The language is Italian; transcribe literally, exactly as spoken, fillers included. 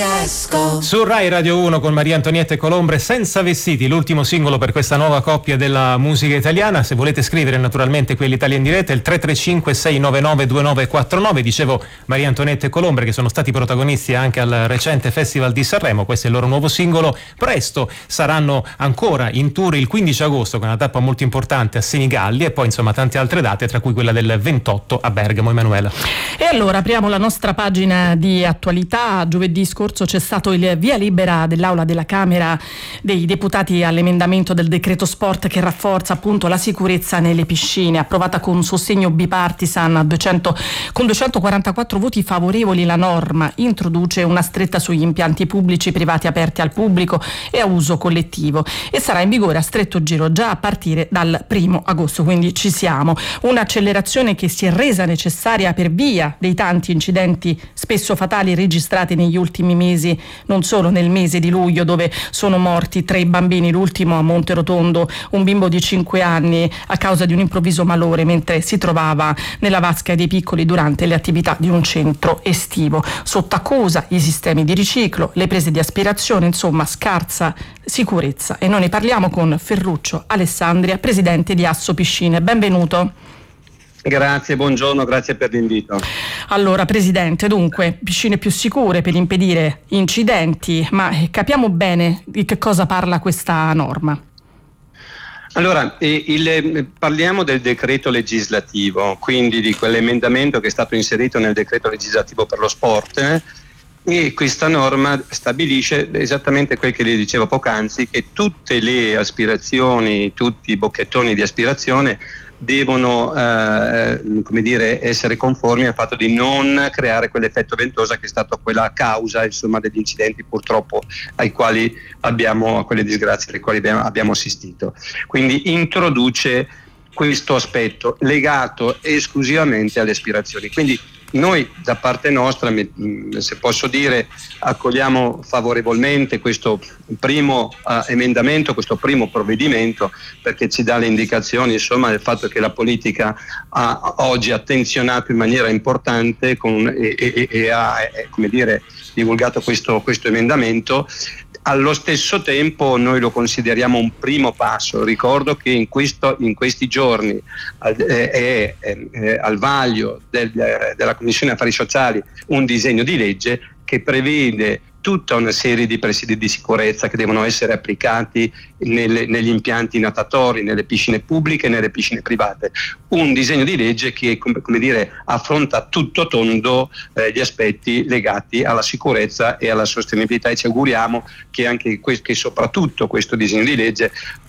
Su Rai Radio uno con Maria Antonietta Colombre, Senza vestiti, l'ultimo singolo per questa nuova coppia della musica italiana. Se volete scrivere naturalmente quelli Italia in diretta, il tre tre cinque sei nove nove due nove quattro nove. Dicevo Maria Antonietta Colombre, che sono stati protagonisti anche al recente Festival di Sanremo. Questo è il loro nuovo singolo. Presto saranno ancora in tour il quindici agosto con una tappa molto importante a Senigallia e poi insomma tante altre date, tra cui quella del ventotto a Bergamo. Emanuela. E allora apriamo la nostra pagina di attualità. Giovedì scorso c'è stato il via libera dell'Aula della Camera dei Deputati all'emendamento del decreto sport che rafforza appunto la sicurezza nelle piscine, approvata con un sostegno bipartisan a duecento, con duecentoquarantaquattro voti favorevoli. La norma introduce una stretta sugli impianti pubblici privati aperti al pubblico e a uso collettivo e sarà in vigore a stretto giro già a partire dal primo agosto, quindi ci siamo. Un'accelerazione che si è resa necessaria per via dei tanti incidenti spesso fatali registrati negli ultimi mesi, non solo nel mese di luglio dove sono morti tre bambini, l'ultimo a Monterotondo, un bimbo di cinque anni a causa di un improvviso malore mentre si trovava nella vasca dei piccoli durante le attività di un centro estivo. Sotto accusa i sistemi di riciclo, le prese di aspirazione, insomma scarsa sicurezza. E noi ne parliamo con Ferruccio Alessandria, presidente di Asso Piscine. Benvenuto. Grazie, buongiorno, grazie per l'invito. Allora, Presidente, dunque, piscine più sicure per impedire incidenti, ma capiamo bene di che cosa parla questa norma. Allora, eh, il, parliamo del decreto legislativo, quindi di quell'emendamento che è stato inserito nel decreto legislativo per lo sport, eh, e questa norma stabilisce esattamente quel che le dicevo poc'anzi, che tutte le aspirazioni, tutti i bocchettoni di aspirazione devono eh, come dire, essere conformi al fatto di non creare quell'effetto ventosa che è stato quella causa insomma degli incidenti purtroppo ai quali abbiamo, a quelle disgrazie alle quali abbiamo, abbiamo assistito. Quindi introduce questo aspetto legato esclusivamente alle aspirazioni. Quindi noi da parte nostra, se posso dire, accogliamo favorevolmente questo primo uh, emendamento, questo primo provvedimento, perché ci dà le indicazioni insomma del fatto che la politica ha oggi attenzionato in maniera importante con, e, e, e ha eh, come dire, divulgato questo, questo emendamento. Allo stesso tempo noi lo consideriamo un primo passo. Ricordo che in, questo, in questi giorni è eh, eh, eh, al vaglio del, della Commissione Affari Sociali un disegno di legge che prevede tutta una serie di presidi di sicurezza che devono essere applicati nelle, negli impianti natatori, nelle piscine pubbliche e nelle piscine private. Un disegno di legge che come, come dire, affronta a tutto tondo eh, gli aspetti legati alla sicurezza e alla sostenibilità, e ci auguriamo che anche que- che soprattutto questo disegno di legge